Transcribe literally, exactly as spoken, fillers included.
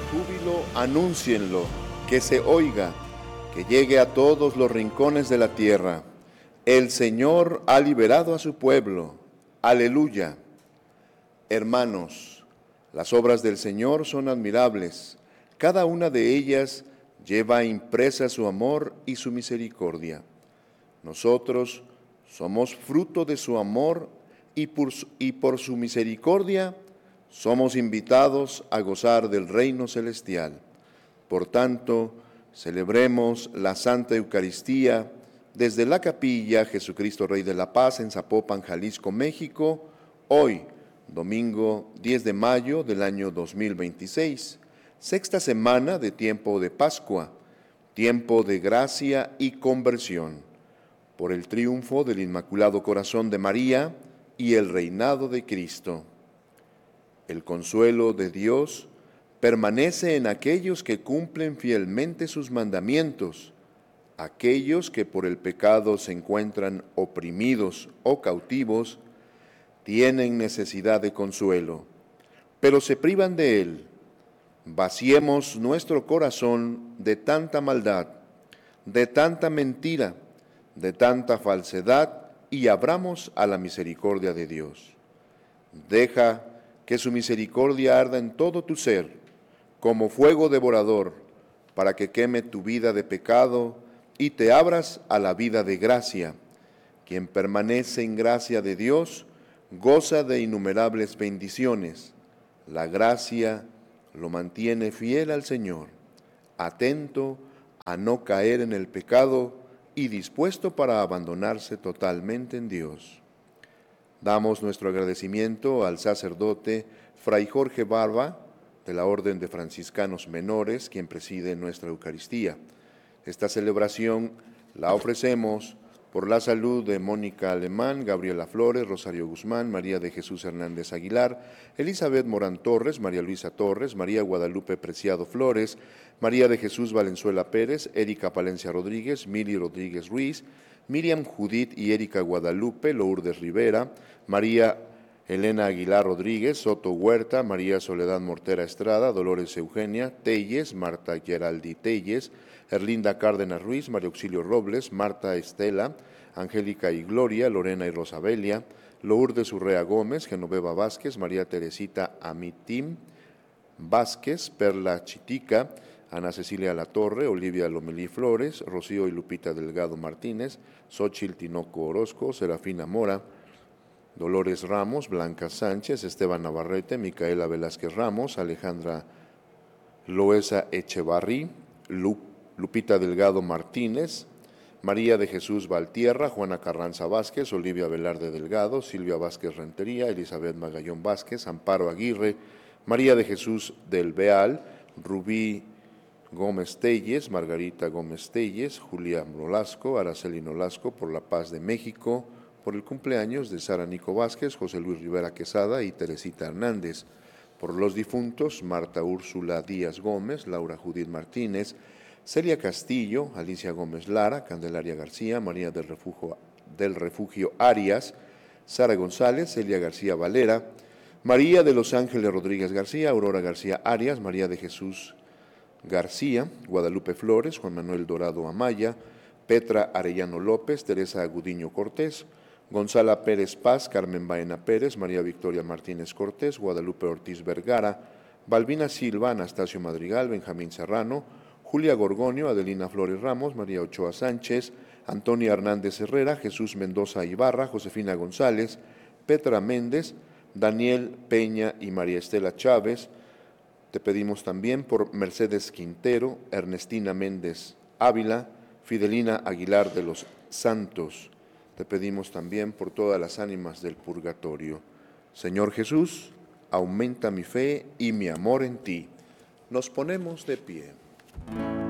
júbilo, anúncienlo, que se oiga, que llegue a todos los rincones de la tierra. El Señor ha liberado a su pueblo. Aleluya. Hermanos, las obras del Señor son admirables. Cada una de ellas lleva impresa su amor y su misericordia. Nosotros somos fruto de su amor y por, y por su misericordia somos invitados a gozar del reino celestial. Por tanto, celebremos la Santa Eucaristía desde la Capilla Jesucristo Rey de la Paz en Zapopan, Jalisco, México, hoy, domingo diez de mayo del año dos mil veintiséis, sexta semana de tiempo de Pascua, tiempo de gracia y conversión, por el triunfo del Inmaculado Corazón de María y el reinado de Cristo. El consuelo de Dios permanece en aquellos que cumplen fielmente sus mandamientos, aquellos que por el pecado se encuentran oprimidos o cautivos, tienen necesidad de consuelo, pero se privan de él. Vaciemos nuestro corazón de tanta maldad, de tanta mentira, de tanta falsedad y abramos a la misericordia de Dios. Deja que su misericordia arda en todo tu ser, como fuego devorador, para que queme tu vida de pecado y te abras a la vida de gracia. Quien permanece en gracia de Dios, goza de innumerables bendiciones. La gracia lo mantiene fiel al Señor, atento a no caer en el pecado y dispuesto para abandonarse totalmente en Dios. Damos nuestro agradecimiento al sacerdote Fray Jorge Barba, de la Orden de Franciscanos Menores, quien preside nuestra Eucaristía. Esta celebración la ofrecemos por la salud de Mónica Alemán, Gabriela Flores, Rosario Guzmán, María de Jesús Hernández Aguilar, Elizabeth Morán Torres, María Luisa Torres, María Guadalupe Preciado Flores, María de Jesús Valenzuela Pérez, Erika Palencia Rodríguez, Mili Rodríguez Ruiz, Miriam Judith y Erika Guadalupe, Lourdes Rivera, María Elena Aguilar Rodríguez, Soto Huerta, María Soledad Mortera Estrada, Dolores Eugenia, Telles, Marta Geraldi Telles, Erlinda Cárdenas Ruiz, María Auxilio Robles, Marta Estela, Angélica y Gloria, Lorena y Rosabelia, Lourdes Urrea Gómez, Genoveva Vázquez, María Teresita Amitim Vázquez, Perla Chitica, Ana Cecilia Latorre, Olivia Lomelí Flores, Rocío y Lupita Delgado Martínez, Xochitl Tinoco Orozco, Serafina Mora, Dolores Ramos, Blanca Sánchez, Esteban Navarrete, Micaela Velázquez Ramos, Alejandra Loesa Echevarrí, Lu, Lupita Delgado Martínez, María de Jesús Valtierra, Juana Carranza Vázquez, Olivia Velarde Delgado, Silvia Vázquez Rentería, Elizabeth Magallón Vázquez, Amparo Aguirre, María de Jesús del Beal, Rubí Gómez Telles, Margarita Gómez Telles, Julia Nolasco, Araceli Nolasco, por la paz de México, por el cumpleaños de Sara Nico Vázquez, José Luis Rivera Quesada y Teresita Hernández, por los difuntos Marta Úrsula Díaz Gómez, Laura Judith Martínez, Celia Castillo, Alicia Gómez Lara, Candelaria García, María del Refugio, del Refugio Arias, Sara González, Celia García Valera, María de los Ángeles Rodríguez García, Aurora García Arias, María de Jesús García, Guadalupe Flores, Juan Manuel Dorado Amaya, Petra Arellano López, Teresa Agudiño Cortés, Gonzala Pérez Paz, Carmen Baena Pérez, María Victoria Martínez Cortés, Guadalupe Ortiz Vergara, Balbina Silva, Anastasio Madrigal, Benjamín Serrano, Julia Gorgonio, Adelina Flores Ramos, María Ochoa Sánchez, Antonia Hernández Herrera, Jesús Mendoza Ibarra, Josefina González, Petra Méndez, Daniel Peña y María Estela Chávez. Te pedimos también por Mercedes Quintero, Ernestina Méndez Ávila, Fidelina Aguilar de los Santos. Te pedimos también por todas las ánimas del purgatorio. Señor Jesús, aumenta mi fe y mi amor en ti. Nos ponemos de pie.